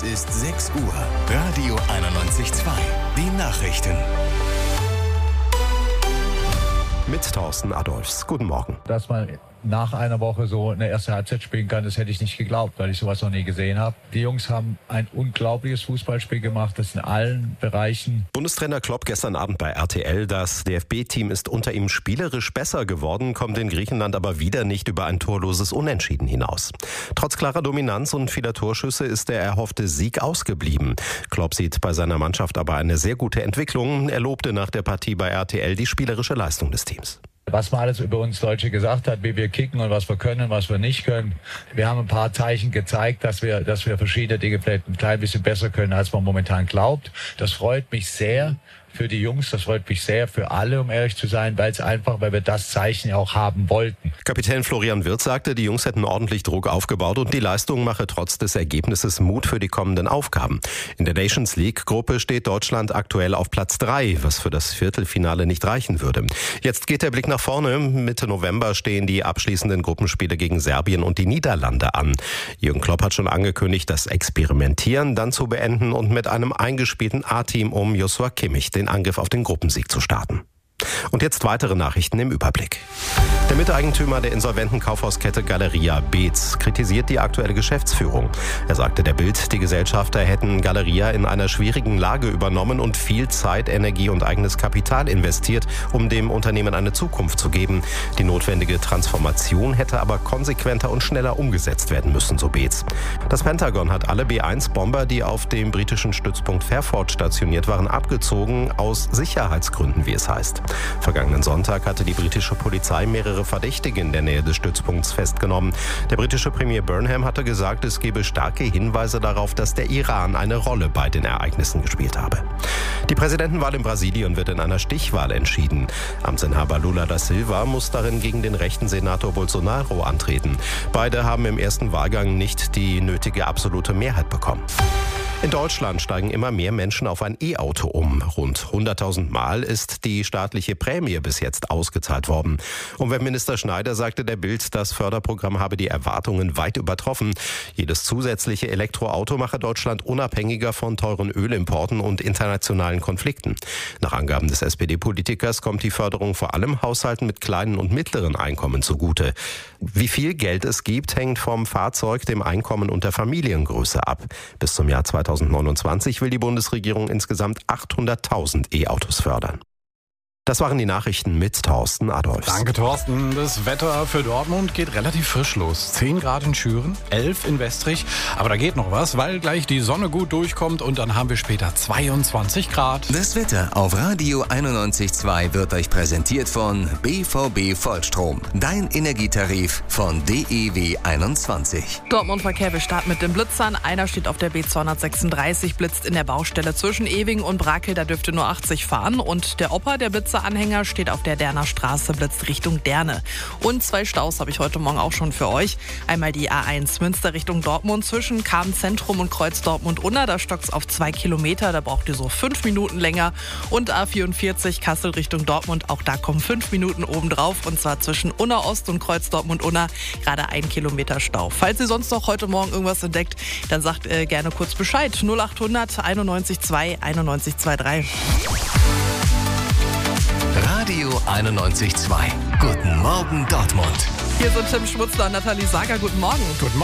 ist 6 Uhr. Radio 91.2. Die Nachrichten. Mit Thorsten Adolfs. Guten Morgen. Dass man nach einer Woche so eine erste Halbzeit spielen kann, das hätte ich nicht geglaubt, weil ich sowas noch nie gesehen habe. Die Jungs haben ein unglaubliches Fußballspiel gemacht, das in allen Bereichen. Bundestrainer Klopp gestern Abend bei RTL. Das DFB-Team ist unter ihm spielerisch besser geworden, kommt in Griechenland aber wieder nicht über ein torloses Unentschieden hinaus. Trotz klarer Dominanz und vieler Torschüsse ist der erhoffte Sieg ausgeblieben. Klopp sieht bei seiner Mannschaft aber eine sehr gute Entwicklung. Er lobte nach der Partie bei RTL die spielerische Leistung des Teams. Was man alles über uns Deutsche gesagt hat, wie wir kicken und was wir können, was wir nicht können. Wir haben ein paar Zeichen gezeigt, dass wir verschiedene Dinge vielleicht ein klein bisschen besser können, als man momentan glaubt. Das freut mich sehr für die Jungs, das freut mich sehr für alle, um ehrlich zu sein, weil wir das Zeichen auch haben wollten. Kapitän Florian Wirtz sagte, die Jungs hätten ordentlich Druck aufgebaut und die Leistung mache trotz des Ergebnisses Mut für die kommenden Aufgaben. In der Nations League-Gruppe steht Deutschland aktuell auf Platz 3, was für das Viertelfinale nicht reichen würde. Jetzt geht der Blick nach vorne. Mitte November stehen die abschließenden Gruppenspiele gegen Serbien und die Niederlande an. Jürgen Klopp hat schon angekündigt, das Experimentieren dann zu beenden und mit einem eingespielten A-Team um Joshua Kimmich den Angriff auf den Gruppensieg zu starten. Und jetzt weitere Nachrichten im Überblick. Der Miteigentümer der insolventen Kaufhauskette Galeria Beetz kritisiert die aktuelle Geschäftsführung. Er sagte der Bild, die Gesellschafter hätten Galeria in einer schwierigen Lage übernommen und viel Zeit, Energie und eigenes Kapital investiert, um dem Unternehmen eine Zukunft zu geben. Die notwendige Transformation hätte aber konsequenter und schneller umgesetzt werden müssen, so Beetz. Das Pentagon hat alle B-1-Bomber, die auf dem britischen Stützpunkt Fairford stationiert waren, abgezogen, aus Sicherheitsgründen, wie es heißt. Vergangenen Sonntag hatte die britische Polizei mehrere Verdächtige in der Nähe des Stützpunkts festgenommen. Der britische Premier Burnham hatte gesagt, es gebe starke Hinweise darauf, dass der Iran eine Rolle bei den Ereignissen gespielt habe. Die Präsidentenwahl in Brasilien wird in einer Stichwahl entschieden. Amtsinhaber Lula da Silva muss darin gegen den rechten Senator Bolsonaro antreten. Beide haben im ersten Wahlgang nicht die nötige absolute Mehrheit bekommen. In Deutschland steigen immer mehr Menschen auf ein E-Auto um. Rund 100.000 Mal ist die staatliche Prämie bis jetzt ausgezahlt worden. Umweltminister Schneider sagte der Bild, das Förderprogramm habe die Erwartungen weit übertroffen. Jedes zusätzliche Elektroauto mache Deutschland unabhängiger von teuren Ölimporten und internationalen Konflikten. Nach Angaben des SPD-Politikers kommt die Förderung vor allem Haushalten mit kleinen und mittleren Einkommen zugute. Wie viel Geld es gibt, hängt vom Fahrzeug, dem Einkommen und der Familiengröße ab. Bis zum Jahr 2029 will die Bundesregierung insgesamt 800.000 E-Autos fördern. Das waren die Nachrichten mit Thorsten Adolfs. Danke, Thorsten. Das Wetter für Dortmund geht relativ frisch los. 10 Grad in Schüren, 11 in Westrich. Aber da geht noch was, weil gleich die Sonne gut durchkommt und dann haben wir später 22 Grad. Das Wetter auf Radio 91.2 wird euch präsentiert von BVB Vollstrom. Dein Energietarif von DEW 21. Dortmund-Verkehr, wir starten mit den Blitzern. Einer steht auf der B236, blitzt in der Baustelle zwischen Ewing und Brakel. Da dürfte nur 80 fahren. Und der Opa, der Blitzeranhänger, steht auf der Derner Straße, blitzt Richtung Derne. Und 2 Staus habe ich heute Morgen auch schon für euch. Einmal die A1 Münster Richtung Dortmund zwischen Kahn-Zentrum und Kreuz Dortmund-Unna. Da stockt's auf 2 Kilometer, da braucht ihr so 5 Minuten länger. Und A44 Kassel Richtung Dortmund, auch da kommen 5 Minuten obendrauf. Und zwar zwischen Unna Ost und Kreuz Dortmund-Unna gerade 1 Kilometer Stau. Falls ihr sonst noch heute Morgen irgendwas entdeckt, dann sagt gerne kurz Bescheid. 0800 91 2 91 23. Radio 91.2. Guten Morgen Dortmund. Hier sind Tim Schmutzler und Nathalie Sager. Guten Morgen. Guten Morgen.